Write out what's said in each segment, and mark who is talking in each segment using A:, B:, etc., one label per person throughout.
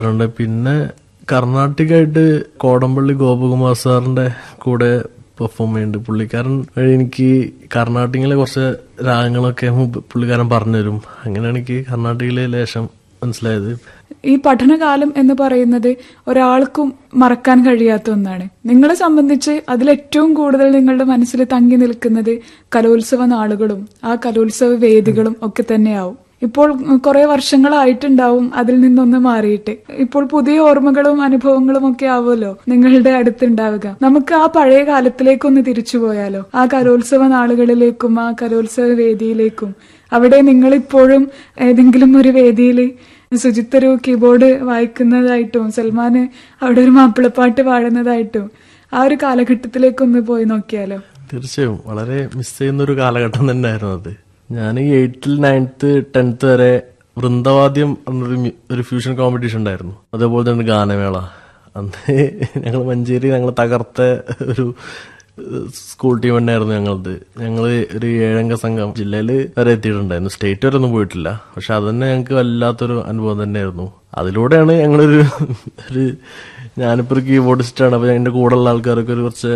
A: പിന്നെ കർണാട്ടിക്കായിട്ട് കോടമ്പള്ളി ഗോപകുമാർ സാറിന്റെ കൂടെ പെർഫോം ചെയ്യുന്നുണ്ട്. പുള്ളിക്കാരൻ വഴി എനിക്ക് കർണാട്ടിക്കിലെ കുറച്ച് രാഗങ്ങളൊക്കെ പുള്ളിക്കാരൻ പറഞ്ഞുതരും. അങ്ങനെയാണ് എനിക്ക് കർണാട്ടിക്കിലെ ലേശം മനസ്സിലായത്.
B: ഈ പഠനകാലം എന്ന് പറയുന്നത് ഒരാൾക്കും മറക്കാൻ കഴിയാത്ത ഒന്നാണ്. നിങ്ങളെ സംബന്ധിച്ച് അതിലേറ്റവും കൂടുതൽ നിങ്ങളുടെ മനസ്സിൽ തങ്ങി നിൽക്കുന്നത് കലോത്സവ നാളുകളും ആ കലോത്സവ വേദികളും ഒക്കെ തന്നെയാവും. ഇപ്പോൾ കുറെ വർഷങ്ങളായിട്ടുണ്ടാവും അതിൽ നിന്നൊന്ന് മാറിയിട്ട്. ഇപ്പോൾ പുതിയ ഓർമ്മകളും അനുഭവങ്ങളും ഒക്കെ ആവുമല്ലോ നിങ്ങളുടെ അടുത്തുണ്ടാവുക. നമുക്ക് ആ പഴയ കാലത്തിലേക്കൊന്ന് തിരിച്ചു പോയാലോ, ആ കലോത്സവ നാളുകളിലേക്കും ആ കലോത്സവ വേദിയിലേക്കും. അവിടെ നിങ്ങളിപ്പോഴും ഏതെങ്കിലും ഒരു വേദിയിൽ സുജിത്ത് ഒരു കീബോർഡ് വായിക്കുന്നതായിട്ടും സൽമാന് അവിടെ ഒരു മാപ്പിളപ്പാട്ട് പാടുന്നതായിട്ടും ആ ഒരു കാലഘട്ടത്തിലേക്കൊന്ന് പോയി നോക്കിയാലോ?
A: തീർച്ചയായും വളരെ മിസ് ചെയ്യുന്ന ഒരു കാലഘട്ടം തന്നെയായിരുന്നു അത്. ഞാൻ 8th, 9th, 10th വരെ വൃന്ദവാദ്യം എന്നൊരു ഫ്യൂഷൻ കോമ്പറ്റീഷൻ ഉണ്ടായിരുന്നു. അതേപോലെ തന്നെ ഗാനമേള. അന്ന് ഞങ്ങൾ മഞ്ചേരി തകർത്ത ഒരു സ്കൂൾ ടീം തന്നെയായിരുന്നു ഞങ്ങളത്. ഞങ്ങള് ഒരു 7 സംഘം ജില്ലയിൽ വരെ എത്തിയിട്ടുണ്ടായിരുന്നു. സ്റ്റേറ്റ് വരെ ഒന്നും പോയിട്ടില്ല. പക്ഷെ അത് തന്നെ ഞങ്ങൾക്ക് വല്ലാത്തൊരു അനുഭവം തന്നെയായിരുന്നു. അതിലൂടെയാണ് ഞങ്ങളൊരു ഞാനിപ്പോ ഒരു കീബോർഡിസ്റ്റാണ്. അപ്പൊ എന്റെ കൂടെ ഉള്ള ആൾക്കാരൊക്കെ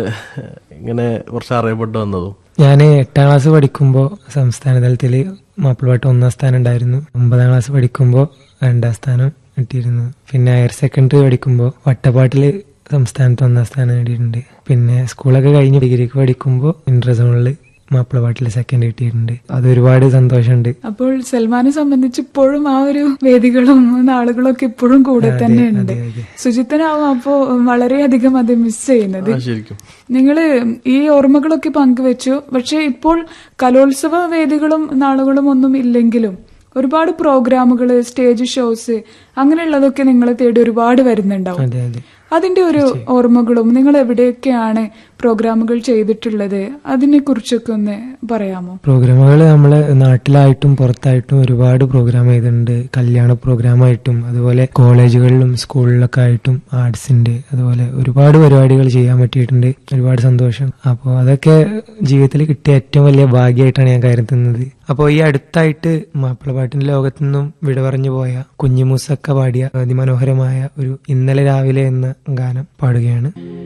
A: കുറച്ച് അറിയപ്പെട്ടു വന്നതും.
C: ഞാൻ 8ാം ക്ലാസ് പഠിക്കുമ്പോൾ സംസ്ഥാന തലത്തില് മാപ്പിളപ്പാട്ട് 1ാം സ്ഥാനം ഉണ്ടായിരുന്നു. 9ാം ക്ലാസ് പഠിക്കുമ്പോൾ 2ാം സ്ഥാനം കിട്ടിയിരുന്നു. പിന്നെ ഹയർ സെക്കൻഡറി പഠിക്കുമ്പോൾ വട്ടപ്പാട്ടില് സംസ്ഥാനത്ത് 1ാം സ്ഥാനം നേടിയിട്ടുണ്ട്. പിന്നെ സ്കൂളൊക്കെ കഴിഞ്ഞ് ഡിഗ്രിക്ക് പഠിക്കുമ്പോൾ ഇന്റർ സോണില് മാപ്പിളപ്പാട്ടില് സെക്കൻഡ് കിട്ടിയിട്ടുണ്ട്. അത് ഒരുപാട് സന്തോഷമുണ്ട്.
B: അപ്പോൾ സൽമാനെ സംബന്ധിച്ച് ഇപ്പോഴും ആ ഒരു വേദികളും നാളുകളും ഒക്കെ ഇപ്പോഴും കൂടെ തന്നെ ഉണ്ട്. സുജിത്തനാവും അപ്പോ വളരെയധികം അത് മിസ് ചെയ്യുന്നത്. നിങ്ങള് ഈ ഓർമ്മകളൊക്കെ പങ്കുവെച്ചു. പക്ഷെ ഇപ്പോൾ കലോത്സവ വേദികളും നാളുകളും ഒന്നും ഇല്ലെങ്കിലും ഒരുപാട് പ്രോഗ്രാമുകള്, സ്റ്റേജ് ഷോസ് അങ്ങനെയുള്ളതൊക്കെ നിങ്ങളെ തേടി ഒരുപാട് വരുന്നുണ്ടാവും. അതിന്റെ ഒരു ഓർമ്മകളും നിങ്ങൾ എവിടെയൊക്കെയാണ് പ്രോഗ്രാമുകൾ ചെയ്തിട്ടുള്ളത് അതിനെ കുറിച്ചൊക്കെ ഒന്ന് പറയാമോ?
C: പ്രോഗ്രാമുകൾ നമ്മള് നാട്ടിലായിട്ടും പുറത്തായിട്ടും ഒരുപാട് പ്രോഗ്രാം ചെയ്തിട്ടുണ്ട്. കല്യാണ പ്രോഗ്രാമായിട്ടും അതുപോലെ കോളേജുകളിലും സ്കൂളിലൊക്കെ ആയിട്ടും ആർട്സിന്റെ അതുപോലെ ഒരുപാട് പരിപാടികൾ ചെയ്യാൻ പറ്റിയിട്ടുണ്ട്. ഒരുപാട് സന്തോഷം. അപ്പോൾ അതൊക്കെ ജീവിതത്തിൽ കിട്ടിയ ഏറ്റവും വലിയ ഭാഗ്യമായിട്ടാണ് ഞാൻ കരുതുന്നത്. അപ്പോൾ ഈ അടുത്തായിട്ട് മാപ്പിളപ്പാട്ടിന്റെ ലോകത്തു നിന്നും വിട പറഞ്ഞു പോയ കുഞ്ഞിമൂസക്ക പാടിയ അതിമനോഹരമായ ഒരു ഇന്നലെ രാവിലെ എന്ന ഗാനം പാടുകയാണ്.